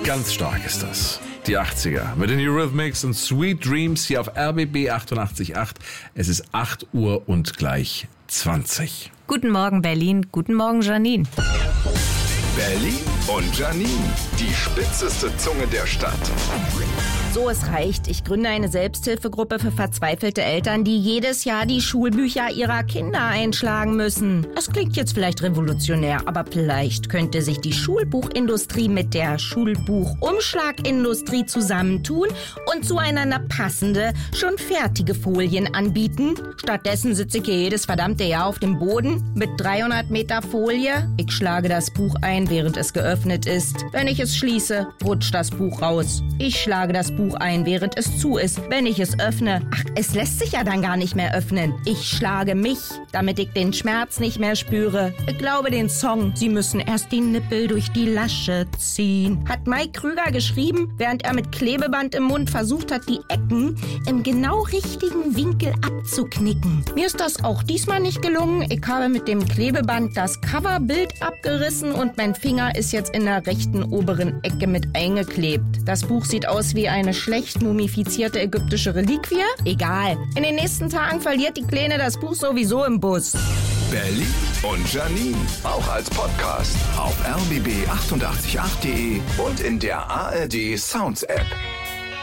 Ganz stark ist das. Die 80er mit den Eurythmics und Sweet Dreams hier auf RBB 88.8. Es ist 8 Uhr und gleich 20. Guten Morgen Berlin, guten Morgen Janine. Berlin und Janine, die spitzeste Zunge der Stadt. So, es reicht. Ich gründe eine Selbsthilfegruppe für verzweifelte Eltern, die jedes Jahr die Schulbücher ihrer Kinder einschlagen müssen. Das klingt jetzt vielleicht revolutionär, aber vielleicht könnte sich die Schulbuchindustrie mit der Schulbuchumschlagindustrie zusammentun und zueinander passende, schon fertige Folien anbieten. Stattdessen sitze ich hier jedes verdammte Jahr auf dem Boden mit 300 Meter Folie. Ich schlage das Buch ein, während es geöffnet ist. Wenn ich es schließe, rutscht das Buch raus. Ich schlage das Buch ein, während es zu ist. Wenn ich es öffne, es lässt sich ja dann gar nicht mehr öffnen. Ich schlage mich, damit ich den Schmerz nicht mehr spüre. Ich glaube den Song, sie müssen erst die Nippel durch die Lasche ziehen, hat Mike Krüger geschrieben, während er mit Klebeband im Mund versucht hat, die Ecken im genau richtigen Winkel abzuknicken. Mir ist das auch diesmal nicht gelungen. Ich habe mit dem Klebeband das Coverbild abgerissen und mein Finger ist jetzt in der rechten oberen Ecke mit eingeklebt. Das Buch sieht aus wie eine schlecht mumifizierte ägyptische Reliquie. Egal. In den nächsten Tagen verliert die Kleine das Buch sowieso im Bus. Berlin und Janine, auch als Podcast auf rbb888.de und in der ARD Sounds App.